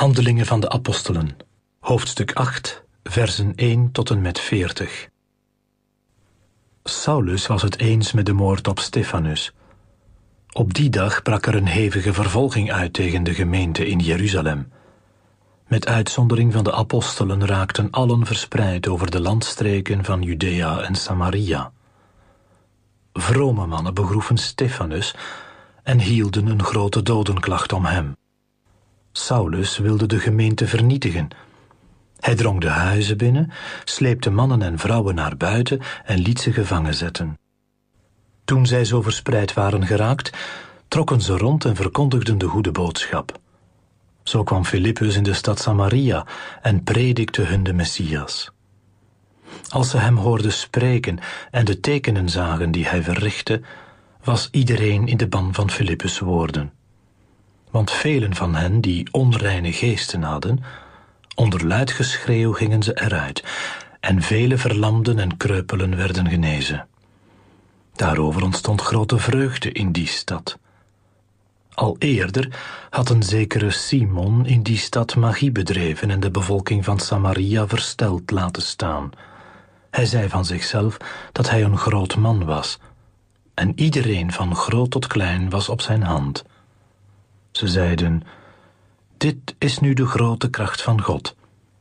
Handelingen van de Apostelen, hoofdstuk 8, versen 1 tot en met 40. Saulus was het eens met de moord op Stefanus. Op die dag brak er een hevige vervolging uit tegen de gemeente in Jeruzalem. Met uitzondering van de apostelen raakten allen verspreid over de landstreken van Judea en Samaria. Vrome mannen begroeven Stefanus en hielden een grote dodenklacht om hem. Saulus wilde de gemeente vernietigen. Hij drong de huizen binnen, sleepte mannen en vrouwen naar buiten en liet ze gevangen zetten. Toen zij zo verspreid waren geraakt, trokken ze rond en verkondigden de goede boodschap. Zo kwam Filippus in de stad Samaria en predikte hun de Messias. Als ze hem hoorden spreken en de tekenen zagen die hij verrichtte, was iedereen in de ban van Filippus' woorden. Want velen van hen die onreine geesten hadden, onder luid geschreeuw gingen ze eruit, en vele verlamden en kreupelen werden genezen. Daarover ontstond grote vreugde in die stad. Al eerder had een zekere Simon in die stad magie bedreven en de bevolking van Samaria versteld laten staan. Hij zei van zichzelf dat hij een groot man was, en iedereen van groot tot klein was op zijn hand. Ze zeiden: dit is nu de grote kracht van God.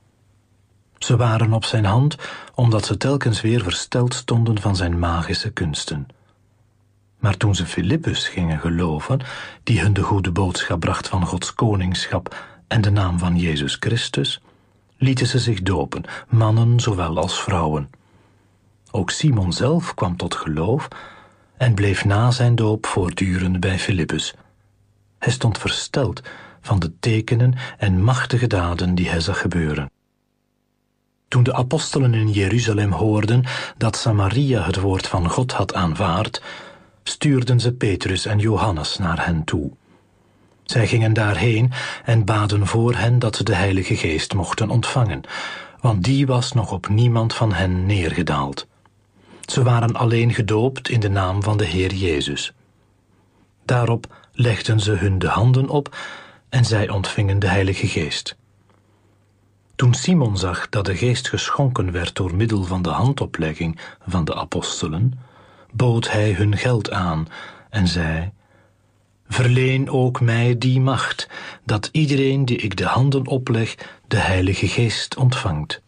Ze waren op zijn hand omdat ze telkens weer versteld stonden van zijn magische kunsten. Maar toen ze Filippus gingen geloven, die hun de goede boodschap bracht van Gods koningschap en de naam van Jezus Christus, lieten ze zich dopen, mannen zowel als vrouwen. Ook Simon zelf kwam tot geloof en bleef na zijn doop voortdurend bij Filippus. Hij stond versteld van de tekenen en machtige daden die hij zag gebeuren. Toen de apostelen in Jeruzalem hoorden dat Samaria het woord van God had aanvaard, stuurden ze Petrus en Johannes naar hen toe. Zij gingen daarheen en baden voor hen dat ze de Heilige Geest mochten ontvangen, want die was nog op niemand van hen neergedaald. Ze waren alleen gedoopt in de naam van de Heer Jezus. Daarop legden ze hun de handen op en zij ontvingen de Heilige Geest. Toen Simon zag dat de Geest geschonken werd door middel van de handoplegging van de apostelen, bood hij hun geld aan en zei: verleen ook mij die macht, dat iedereen die ik de handen opleg, de Heilige Geest ontvangt.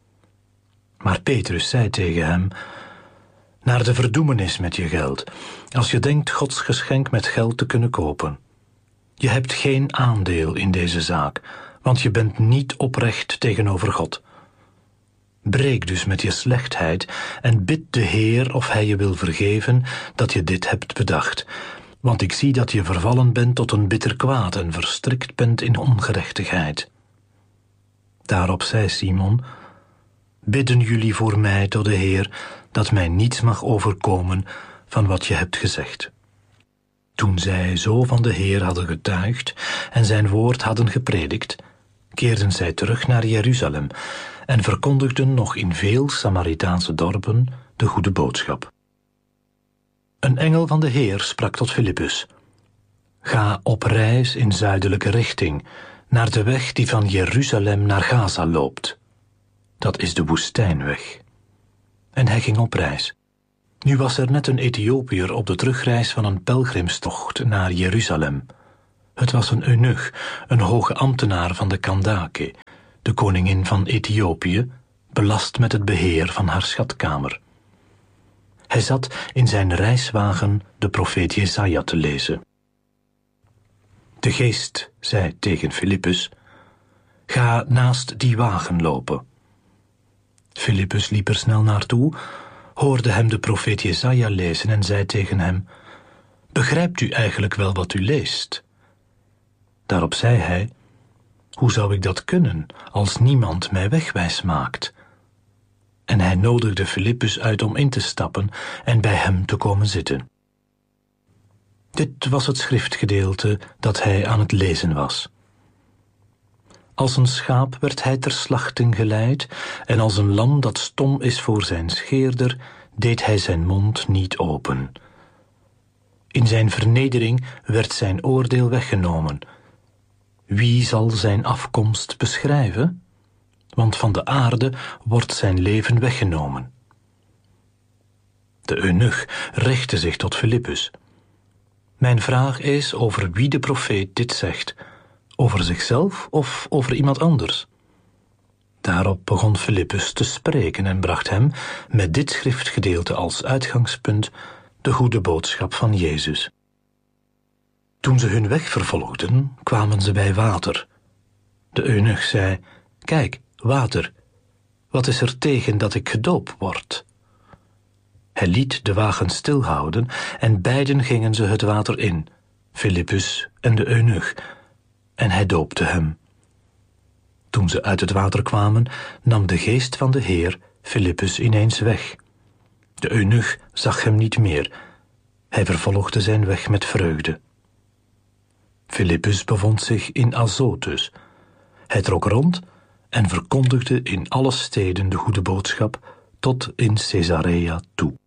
Maar Petrus zei tegen hem: naar de verdoemenis met je geld, als je denkt Gods geschenk met geld te kunnen kopen. Je hebt geen aandeel in deze zaak, want je bent niet oprecht tegenover God. Breek dus met je slechtheid en bid de Heer of hij je wil vergeven dat je dit hebt bedacht, want ik zie dat je vervallen bent tot een bitter kwaad en verstrikt bent in ongerechtigheid. Daarop zei Simon: bidden jullie voor mij tot de Heer, dat mij niets mag overkomen van wat je hebt gezegd. Toen zij zo van de Heer hadden getuigd en zijn woord hadden gepredikt, keerden zij terug naar Jeruzalem en verkondigden nog in veel Samaritaanse dorpen de goede boodschap. Een engel van de Heer sprak tot Filippus: ga op reis in zuidelijke richting, naar de weg die van Jeruzalem naar Gaza loopt. Dat is de woestijnweg. En hij ging op reis. Nu was er net een Ethiopiër op de terugreis van een pelgrimstocht naar Jeruzalem. Het was een eunuch, een hoge ambtenaar van de Kandake, de koningin van Ethiopië, belast met het beheer van haar schatkamer. Hij zat in zijn reiswagen de profeet Jesaja te lezen. De geest zei tegen Filippus: ga naast die wagen lopen. Filippus liep er snel naartoe, hoorde hem de profeet Jesaja lezen en zei tegen hem: begrijpt u eigenlijk wel wat u leest? Daarop zei hij: hoe zou ik dat kunnen, als niemand mij wegwijs maakt? En hij nodigde Filippus uit om in te stappen en bij hem te komen zitten. Dit was het schriftgedeelte dat hij aan het lezen was. Als een schaap werd hij ter slachting geleid, en als een lam dat stom is voor zijn scheerder, deed hij zijn mond niet open. In zijn vernedering werd zijn oordeel weggenomen. wie zal zijn afkomst beschrijven? Want van de aarde wordt zijn leven weggenomen. De eunuch richtte zich tot Filippus. Mijn vraag is over wie de profeet dit zegt, over zichzelf of over iemand anders? Daarop begon Filippus te spreken en bracht hem, met dit schriftgedeelte als uitgangspunt, de goede boodschap van Jezus. Toen ze hun weg vervolgden, kwamen ze bij water. De eunuch zei, kijk, water, wat is er tegen dat ik gedoopt word? Hij liet de wagen stilhouden en beiden gingen ze het water in, Filippus en de eunuch, en hij doopte hem. Toen ze uit het water kwamen, nam de geest van de Heer Filippus ineens weg. De eunuch zag hem niet meer. Hij vervolgde zijn weg met vreugde. Filippus bevond zich in Azotus. Hij trok rond en verkondigde in alle steden de goede boodschap tot in Caesarea toe.